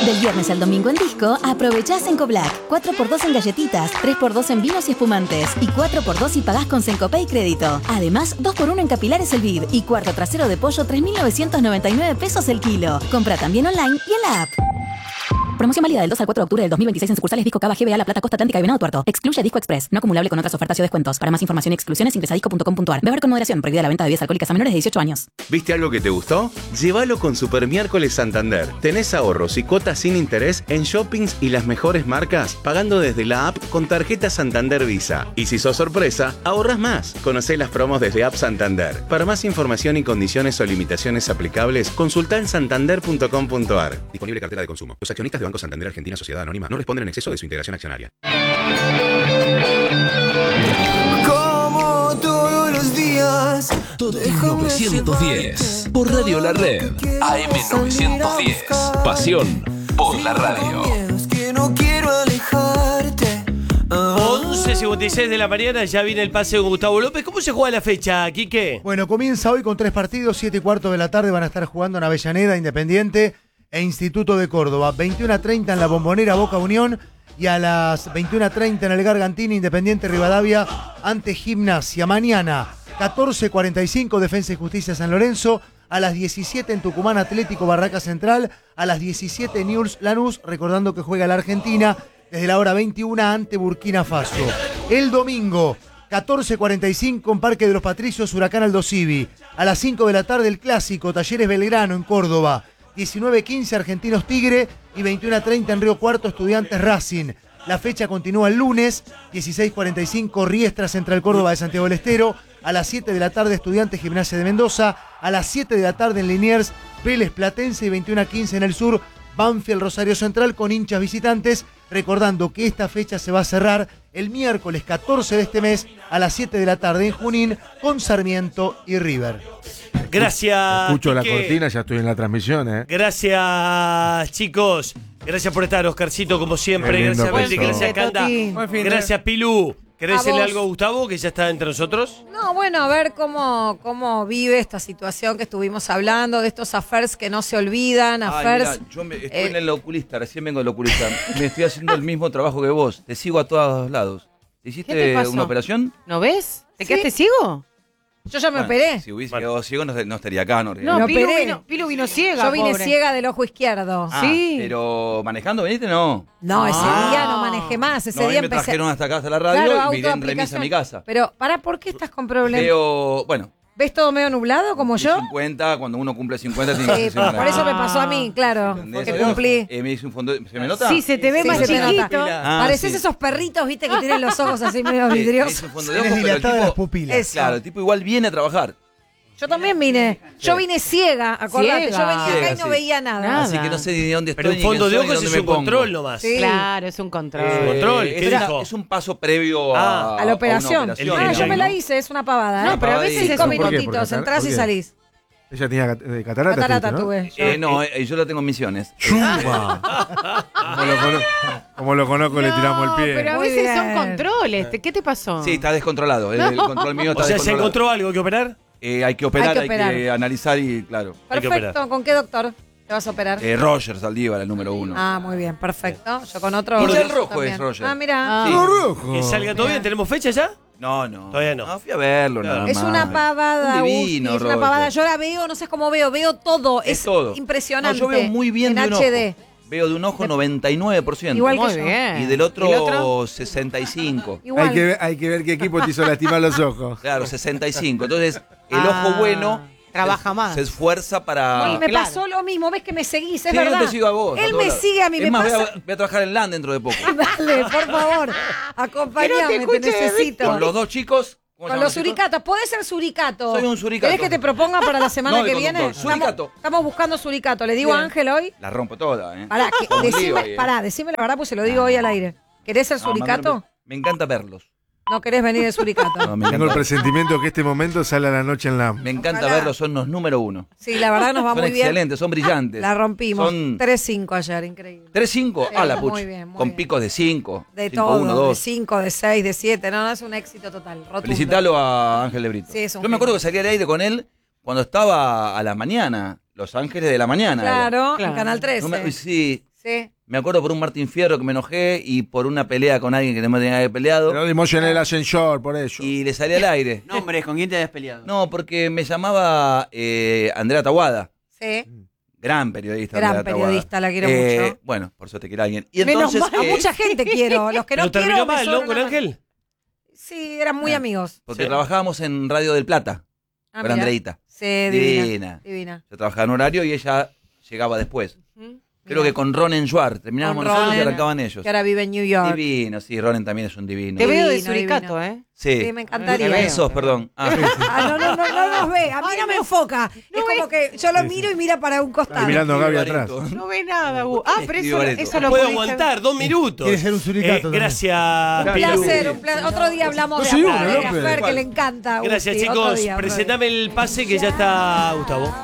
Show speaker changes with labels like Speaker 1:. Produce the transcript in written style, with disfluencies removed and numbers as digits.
Speaker 1: Del viernes al domingo en disco, aprovechá Senco Black. 4x2 en galletitas, 3x2 en vinos y espumantes. Y 4x2 si pagás con Sencopay Crédito. Además, 2x1 en capilares el vid. Y cuarto trasero de pollo, 3.999 pesos el kilo. Compra también online y en la app. Promoción válida del 2 al 4 de octubre del 2026 en sucursales Disco Cava, GBA, La Plata, Costa Atlántica y Venado Tuerto. Excluye Disco Express. No acumulable con otras ofertas o descuentos. Para más información y exclusiones ingresa a disco.com.ar. Beber con moderación. Prohibida la venta de bebidas alcohólicas a menores de 18 años.
Speaker 2: ¿Viste algo que te gustó? Llévalo con Super Miércoles Santander. Tenés ahorros y cuotas sin interés en shoppings y las mejores marcas, pagando desde la app con tarjeta Santander Visa. Y si sos sorpresa, ahorrás más. Conocé las promos desde App Santander. Para más información y condiciones o limitaciones aplicables, consultá en santander.com.ar. Disponible cartera de consumo. Los accionistas de Banco Santander Argentina Sociedad Anónima no responden en exceso de su integración accionaria.
Speaker 3: Como todos los días.
Speaker 4: Todo 910 por Radio La Red. AM 910. Pasión por la radio.
Speaker 3: Que no quiero alejarte.
Speaker 5: 11:56 de la mañana, ya viene el pase con Gustavo López. ¿Cómo se juega la fecha, Quique?
Speaker 6: Bueno, comienza hoy con 3 partidos, 7:15 de la tarde van a estar jugando en Avellaneda, Independiente e Instituto de Córdoba. 21:30 en la Bombonera, Boca Unión, y a las 21:30 en el Gargantini, Independiente Rivadavia ante Gimnasia. Mañana, 14:45, Defensa y Justicia San Lorenzo. A las 17 en Tucumán, Atlético Barraca Central. A las 17 Newell's Lanús, recordando que juega la Argentina desde la hora 21 ante Burkina Faso. El domingo, 14:45 en Parque de los Patricios, Huracán Aldo Civi. A las 5 de la tarde el clásico, Talleres Belgrano en Córdoba. 19:15 Argentinos Tigre y 21:30 en Río Cuarto, Estudiantes Racing. La fecha continúa el lunes, 16:45 Riestra Central Córdoba de Santiago del Estero. A las 7 de la tarde Estudiantes Gimnasia de Mendoza. A las 7 de la tarde en Liniers, Vélez Platense, y 21:15 en el sur, Banfield Rosario Central con hinchas visitantes. Recordando que esta fecha se va a cerrar el miércoles 14 de este mes a las 7 de la tarde en Junín con Sarmiento y River.
Speaker 5: Gracias.
Speaker 7: Escucho la
Speaker 5: Quique.
Speaker 7: cortina, ya estoy en la transmisión, ¿eh?
Speaker 5: Gracias, chicos. Gracias por estar, Oscarcito, como siempre.
Speaker 7: Qué lindo
Speaker 5: Gracias, Betty.
Speaker 7: beso.
Speaker 5: Gracias, Canda. Gracias, Pilú. ¿Querés
Speaker 8: A
Speaker 5: decirle
Speaker 8: vos.
Speaker 5: algo a Gustavo, que ya está entre nosotros?
Speaker 8: No, bueno, a ver cómo vive esta situación que estuvimos hablando, de estos affairs que no se olvidan, affairs.
Speaker 9: Yo estoy en el oculista, recién vengo del oculista. Me estoy haciendo el mismo trabajo que vos. Te sigo a todos lados.
Speaker 10: ¿Qué te
Speaker 9: ¿Hiciste
Speaker 10: pasó?
Speaker 9: una operación?
Speaker 10: ¿No ves? ¿Te
Speaker 8: Sí.
Speaker 10: quedaste ciego?
Speaker 8: Yo ya me
Speaker 9: Bueno,
Speaker 8: operé.
Speaker 9: Si hubiese quedado ciego no estaría acá, ¿no?
Speaker 10: No,
Speaker 8: Me
Speaker 10: Pilu
Speaker 8: operé.
Speaker 10: vino ciega.
Speaker 8: Yo vine
Speaker 10: pobre.
Speaker 8: ciega del ojo izquierdo.
Speaker 9: Ah,
Speaker 10: Sí.
Speaker 9: Pero manejando, ¿veniste? No.
Speaker 8: No, ese
Speaker 10: Ah.
Speaker 8: día no manejé más. Ese
Speaker 9: No, a mí
Speaker 8: día
Speaker 9: me
Speaker 8: empecé.
Speaker 9: trajeron hasta acá, hasta la radio,
Speaker 8: Claro,
Speaker 9: y vine en remisa
Speaker 8: autoaplicación.
Speaker 9: a mi casa.
Speaker 8: Pero, ¿por qué estás con problemas?
Speaker 9: Veo, bueno,
Speaker 8: ¿Ves todo medio nublado como yo?
Speaker 9: 50, cuando uno cumple 50 tiene que
Speaker 8: Sí,
Speaker 9: hacerse una
Speaker 8: por eso me
Speaker 9: nariz.
Speaker 8: pasó a mí, claro.
Speaker 9: ¿Entendés?
Speaker 8: Que cumplí.
Speaker 9: Me hice un fondo. ¿Se me nota?
Speaker 10: Sí, se te ve
Speaker 8: Sí,
Speaker 10: más
Speaker 8: se te nota.
Speaker 10: chiquito.
Speaker 9: Ah,
Speaker 8: Pareces
Speaker 9: sí.
Speaker 8: esos perritos, viste, que tienen los ojos así medio
Speaker 9: Me hice
Speaker 8: vidriosos.
Speaker 9: un fondo de
Speaker 6: Tienes
Speaker 9: ojos, pero el
Speaker 6: dilatadas las
Speaker 9: tipo,
Speaker 6: pupilas.
Speaker 8: Eso.
Speaker 9: claro, el tipo igual viene a trabajar.
Speaker 8: Yo también vine. Yo vine ciega, acordate.
Speaker 10: Ciega.
Speaker 8: Yo venía acá
Speaker 9: Ciega,
Speaker 8: y no
Speaker 9: sí.
Speaker 8: veía nada.
Speaker 10: Nada.
Speaker 9: Así que no sé ni de dónde estoy.
Speaker 5: Pero un
Speaker 9: ni
Speaker 5: fondo
Speaker 9: quién
Speaker 5: de
Speaker 9: soy,
Speaker 5: ojos
Speaker 9: ni
Speaker 5: es
Speaker 9: dónde
Speaker 5: un
Speaker 9: me pongo.
Speaker 5: control nomás.
Speaker 8: Sí.
Speaker 10: Claro, es un control.
Speaker 5: Control, ¿qué
Speaker 9: es,
Speaker 5: dijo?
Speaker 9: es un paso previo
Speaker 5: Ah,
Speaker 8: A la operación.
Speaker 5: El
Speaker 8: Ah,
Speaker 5: día,
Speaker 8: yo me
Speaker 5: ¿no?
Speaker 8: la hice, es una pavada.
Speaker 10: No,
Speaker 8: ¿eh?
Speaker 10: pero a veces es
Speaker 8: 5
Speaker 10: un-
Speaker 7: ¿Por qué?
Speaker 8: minutitos,
Speaker 7: ¿Por
Speaker 8: entrás y
Speaker 7: qué?
Speaker 8: salís.
Speaker 7: Ella tenía catarata.
Speaker 8: Catarata
Speaker 7: ¿no?
Speaker 8: tuve. yo.
Speaker 9: No, yo la tengo en Misiones.
Speaker 7: ¡Chuma! Como lo conozco, le tiramos el pie.
Speaker 10: Pero a
Speaker 8: Muy
Speaker 10: veces son
Speaker 8: bien.
Speaker 10: controles. ¿Qué te pasó?
Speaker 9: Sí, está descontrolado. El control mío está
Speaker 5: O sea, ¿se
Speaker 9: descontrolado.
Speaker 5: encontró algo que operar?
Speaker 9: Hay que operar,
Speaker 8: Hay que
Speaker 9: hay que
Speaker 8: operar.
Speaker 9: analizar y, claro.
Speaker 5: Hay que
Speaker 8: Perfecto,
Speaker 5: operar.
Speaker 8: ¿con qué doctor te vas a operar?
Speaker 9: Roger Saldívar, el número 1.
Speaker 8: Ah, muy bien, perfecto. Yo con otro.
Speaker 9: Hincha del
Speaker 8: yo
Speaker 9: rojo
Speaker 8: también.
Speaker 9: es Roger.
Speaker 8: Ah, mira.
Speaker 9: Sí.
Speaker 7: ¡Lo rojo!
Speaker 5: Que salga todo bien. ¿Tenemos fecha ya?
Speaker 9: No.
Speaker 5: Todavía no.
Speaker 9: Fui a verlo,
Speaker 5: Claro.
Speaker 9: nada
Speaker 8: Es
Speaker 9: más.
Speaker 8: una pavada,
Speaker 9: Un
Speaker 8: Gusti,
Speaker 9: divino,
Speaker 8: es una
Speaker 9: Roger.
Speaker 8: pavada. Yo la veo, no sé cómo veo todo.
Speaker 9: Es
Speaker 8: Es
Speaker 9: todo.
Speaker 8: impresionante.
Speaker 9: No, yo veo muy bien
Speaker 8: en
Speaker 9: de un
Speaker 8: HD.
Speaker 9: ojo. Veo de un ojo 99%.
Speaker 8: Igual que
Speaker 10: Muy
Speaker 8: yo.
Speaker 10: bien.
Speaker 9: Y del otro,
Speaker 10: ¿Y el otro?
Speaker 9: 65.
Speaker 8: Igual.
Speaker 7: Hay que ver qué equipo te hizo lastimar los ojos.
Speaker 9: Claro, 65. Entonces, el ojo bueno
Speaker 10: Trabaja más.
Speaker 9: se esfuerza para...
Speaker 8: Y me
Speaker 10: Claro.
Speaker 8: pasó lo mismo, ves que me seguís, es
Speaker 9: Sí,
Speaker 8: verdad.
Speaker 9: yo te sigo a vos. a
Speaker 8: Él
Speaker 9: todos
Speaker 8: me
Speaker 9: lados.
Speaker 8: sigue a mí,
Speaker 9: Es
Speaker 8: me
Speaker 9: más,
Speaker 8: pasa.
Speaker 9: voy a trabajar en LAN dentro de poco.
Speaker 8: Dale, por favor, acompáñame, te necesito.
Speaker 9: Con los dos chicos. ¿cómo se
Speaker 8: Con
Speaker 9: llaman
Speaker 8: los
Speaker 9: chicos?
Speaker 8: suricatos, podés ser suricato.
Speaker 9: Soy un suricato.
Speaker 8: ¿Querés que te proponga para la semana
Speaker 9: No, de
Speaker 8: que viene?
Speaker 9: conductor, suricato.
Speaker 8: Estamos buscando suricato. Le digo a
Speaker 9: Bien.
Speaker 8: Ángel hoy.
Speaker 9: La rompo toda, ¿eh?
Speaker 8: Pará,
Speaker 9: Un lío ahí, ¿eh?
Speaker 8: decime la verdad, pues se lo digo hoy al aire. ¿Querés ser
Speaker 9: No,
Speaker 8: suricato?
Speaker 9: me encanta verlos.
Speaker 8: No querés venir de suricato.
Speaker 9: No, me
Speaker 7: Tengo el
Speaker 9: encanta,
Speaker 7: presentimiento que este momento sale a la noche en la...
Speaker 9: me encanta
Speaker 8: Ojalá.
Speaker 9: verlos, son los número 1.
Speaker 8: Sí, la verdad nos va
Speaker 9: Son
Speaker 8: muy bien.
Speaker 9: excelentes, son brillantes.
Speaker 8: La rompimos.
Speaker 9: Son
Speaker 8: 3-5 ayer, increíble.
Speaker 9: 3-5,
Speaker 8: Sí,
Speaker 9: a la
Speaker 8: muy
Speaker 9: pucha.
Speaker 8: bien, muy
Speaker 9: Con
Speaker 8: bien.
Speaker 9: picos de 5.
Speaker 8: De
Speaker 9: 5,
Speaker 8: todo,
Speaker 9: 1,
Speaker 8: de
Speaker 9: 2.
Speaker 8: 5, de 6, de 7. No, es un éxito total. Rotundo.
Speaker 9: Felicitalo a Ángel de Brito.
Speaker 8: Sí, es un
Speaker 9: Yo me acuerdo
Speaker 8: genio.
Speaker 9: que salí al aire con él cuando estaba a la mañana, Los Ángeles de la Mañana. era.
Speaker 8: Claro,
Speaker 10: Claro.
Speaker 8: en Canal 13.
Speaker 9: Sí,
Speaker 8: Sí.
Speaker 9: Me acuerdo por un Martín Fierro que me enojé y por una pelea con alguien que no me tenía que haber peleado.
Speaker 7: Pero emocioné el ascensor, por eso.
Speaker 9: Y le salí al aire.
Speaker 11: Nombres, ¿con quién te habías peleado?
Speaker 9: No, porque me llamaba Andrea Tahuada.
Speaker 8: Sí.
Speaker 9: Gran periodista.
Speaker 8: Gran
Speaker 9: Andrea Tahuada.
Speaker 8: periodista, la quiero mucho.
Speaker 9: Bueno, por eso te quiere alguien. Y
Speaker 8: Menos
Speaker 9: entonces,
Speaker 8: mal, mucha gente quiero. Los que no
Speaker 5: Pero
Speaker 8: quiero.
Speaker 5: terminó
Speaker 8: me
Speaker 5: mal, ¿no?
Speaker 8: sobran
Speaker 5: Con
Speaker 8: a-
Speaker 5: Ángel.
Speaker 8: Sí, eran muy amigos.
Speaker 9: Porque
Speaker 5: Sí.
Speaker 9: trabajábamos en Radio del Plata.
Speaker 8: Ah,
Speaker 9: Con
Speaker 8: mirá.
Speaker 9: Andreita.
Speaker 8: Sí, divina.
Speaker 9: Divina.
Speaker 8: Divina.
Speaker 9: Yo trabajaba en horario y ella llegaba después.
Speaker 8: Ujú.
Speaker 9: Creo que con Ronen Schwartz. Terminábamos
Speaker 8: Con
Speaker 9: nosotros y
Speaker 8: Ronen,
Speaker 9: arrancaban ellos.
Speaker 8: Que ahora vive en New York.
Speaker 9: Divino, sí, Ronen también es un divino.
Speaker 10: Te veo de
Speaker 8: Divino,
Speaker 10: suricato,
Speaker 8: divino.
Speaker 10: ¿eh?
Speaker 9: Sí.
Speaker 8: Sí, me encantaría.
Speaker 10: Te veo.
Speaker 9: ¿Quién sos, perdón? Ah.
Speaker 8: Ah, no nos ve. A mí no me enfoca. Es como que yo lo miro y mira para un costado.
Speaker 7: Está mirando a Gaby atrás.
Speaker 10: No ve nada, Gu. Ah, pero
Speaker 9: Escribo Bareto.
Speaker 10: eso lo
Speaker 5: Puedo
Speaker 10: pudiste-
Speaker 5: aguantar 2 minutos.
Speaker 6: Quiere ser un suricato también.
Speaker 5: Gracias,
Speaker 8: Un
Speaker 5: Pilu.
Speaker 8: placer, un placer. Otro día hablamos
Speaker 7: No
Speaker 8: de
Speaker 7: soy uno,
Speaker 8: Fer,
Speaker 7: López.
Speaker 8: Fer, que le encanta.
Speaker 5: Gracias,
Speaker 8: Gusti. Otro
Speaker 5: chicos.
Speaker 8: día, otro día.
Speaker 5: Presentame el pase que ya está Gustavo.